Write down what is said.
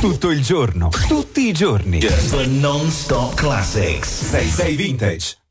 Tutto il giorno, tutti i giorni. Just the non-stop classics. 66 Vintage.